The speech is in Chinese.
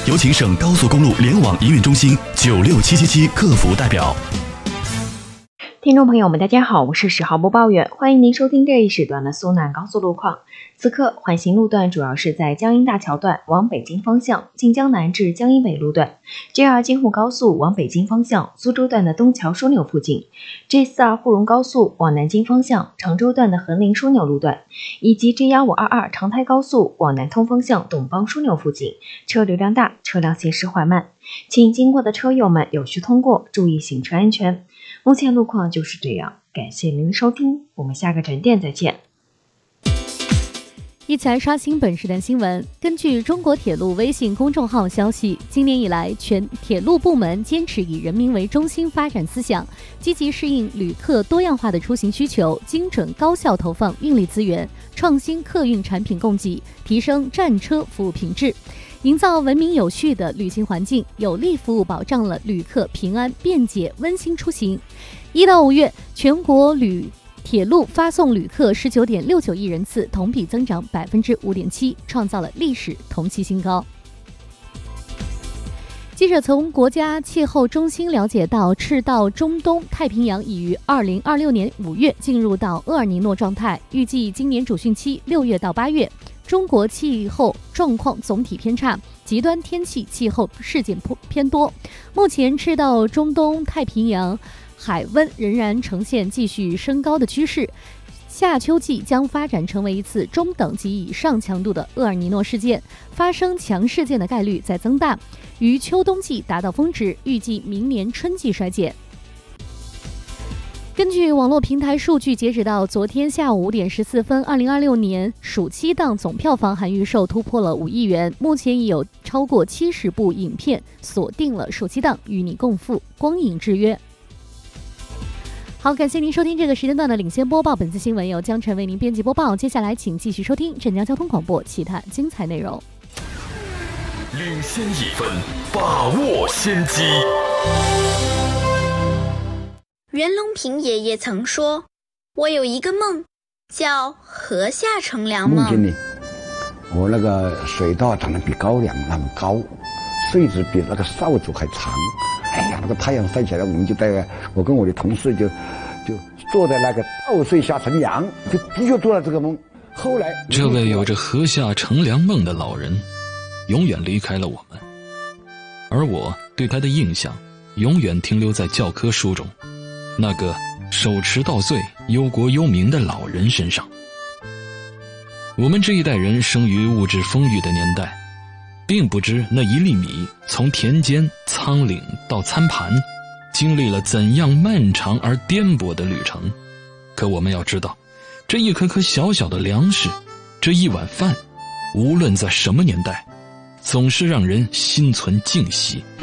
有请省高速公路联网营运中心96777客服代表。 听众朋友们，大家好，我是10号播报员，欢迎您收听这一时段的苏南高速路况。此刻缓行路段主要是在江阴大桥段往北京方向晋江南至江阴北路段， JR 京沪高速往北京方向苏州段的东桥枢纽附近， G42 沪蓉高速往南京方向常州段的横林枢纽路段，以及 G1522 长台高速往南通方向董邦枢纽附近，车流量大，车辆行驶缓慢，请经过的车友们有序通过，注意行车安全。目前路况就是这样，感谢您的收听，我们下个站点再见。 一起来刷新本时段新闻。根据中国铁路微信公众号消息，今年以来，全铁路部门坚持以人民为中心发展思想，积极适应旅客多样化的出行需求，精准高效投放运力资源，创新客运产品供给，提升站车服务品质，营造文明有序的旅行环境，有力服务保障了旅客平安、便捷、温馨出行。1到5月，全国铁路发送旅客19.69亿人次，同比增长5.7%，创造了历史同期新高。记者从国家气候中心了解到，赤道中东太平洋已于2026年5月进入到厄尔尼诺状态，预计今年主汛期6月到8月，中国气候状况总体偏差，极端天气气候事件偏多。目前赤道中东太平洋海温仍然呈现继续升高的趋势，夏秋季将发展成为一次中等及以上强度的厄尔尼诺事件，发生强事件的概率在增大，于秋冬季达到峰值，预计明年春季衰减。根据网络平台数据，截止到昨天下午5点14分，2026年暑期档总票房含预售突破了5亿元，目前已有超过70部影片锁定了暑期档，与你共赴光影之约。好，感谢您收听这个时间段的领先播报，本次新闻由江晨为您编辑播报。接下来请继续收听镇江交通广播其他精彩内容。 领先1分，把握先机。 袁隆平爷爷曾说：“我有一个梦，叫河下乘凉梦。” 梦见呢，我那个水稻长得比高粱那么高，穗子比那个扫帚还长。哎呀，那个太阳晒起来，我跟我的同事就坐在那个稻穗下乘凉，就的确做了这个梦。后来， 这位有着河下乘凉梦的老人，永远离开了我们，而我对他的印象，永远停留在教科书中那个手持稻穗、忧国忧民的老人身上。我们这一代人生于物质丰裕的年代，并不知那1粒米从田间、仓廪到餐盘，经历了怎样漫长而颠簸的旅程。可我们要知道，这一颗颗小小的粮食，这一碗饭，无论在什么年代，总是让人心存敬惜。